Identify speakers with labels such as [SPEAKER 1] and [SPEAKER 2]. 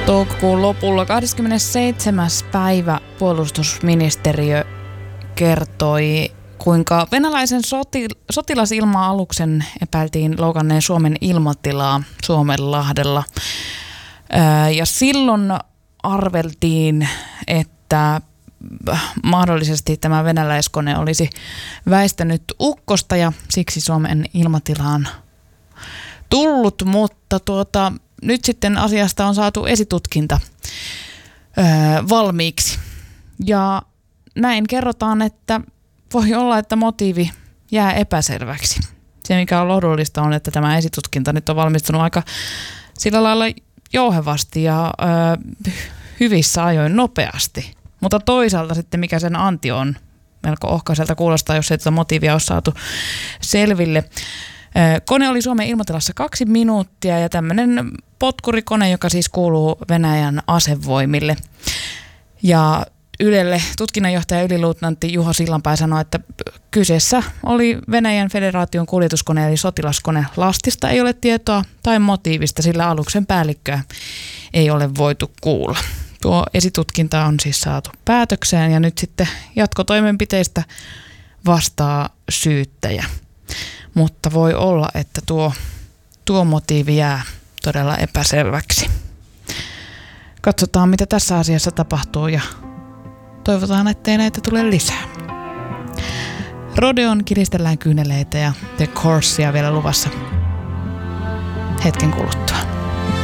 [SPEAKER 1] Toukokuun lopulla 27. päivä puolustusministeriö kertoi, kuinka venäläisen sotilasilma-aluksen epäiltiin loukanneen Suomen ilmatilaa Suomenlahdella. Ja silloin arveltiin, että mahdollisesti tämä venäläiskone olisi väistänyt ukkosta ja siksi Suomen ilmatilaan tullut, mutta nyt sitten asiasta on saatu esitutkinta valmiiksi. Ja näin kerrotaan, että voi olla, että motiivi jää epäselväksi. Se, mikä on lohdullista, on, että tämä esitutkinta nyt on valmistunut aika sillä lailla jouhevasti ja hyvissä ajoin nopeasti. Mutta toisaalta sitten, mikä sen anti on, melko ohkaiselta kuulostaa, jos ei tätä motiivia ole saatu selville. Kone oli Suomen ilmatilassa 2 minuuttia ja tämmöinen potkurikone, joka siis kuuluu Venäjän asevoimille. Ja Ylelle tutkinnanjohtaja yliluutnantti Juho Sillanpää sanoi, että kyseessä oli Venäjän federaation kuljetuskone eli sotilaskone. Lastista ei ole tietoa tai motiivista, sillä aluksen päällikköä ei ole voitu kuulla. Tuo esitutkinta on siis saatu päätökseen ja nyt sitten jatkotoimenpiteistä vastaa syyttäjä. Mutta voi olla, että tuo motiivi jää todella epäselväksi. Katsotaan, mitä tässä asiassa tapahtuu ja toivotaan, ettei näitä tule lisää. Rodeon kiristellään kyyneleitä ja The Coursia vielä luvassa hetken kuluttua.